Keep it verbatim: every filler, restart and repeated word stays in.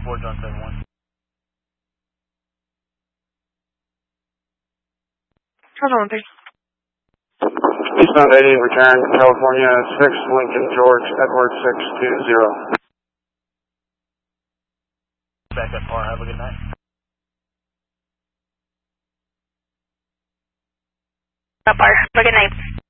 four, John seven one. Hold on, please. Eastbound eighty, return, California six, Lincoln, George, Edward six two zero. Back up far, have a good night. Up, have a good night.